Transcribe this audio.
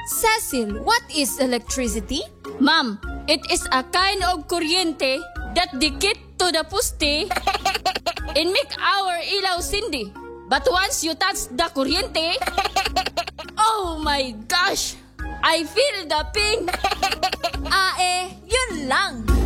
Cecil, what is electricity? Ma'am, it is a kind of kuryente that dikit to the poste and make our ilaw sindi. But once you touch the kuryente, oh my gosh! I feel the pain! Yun lang!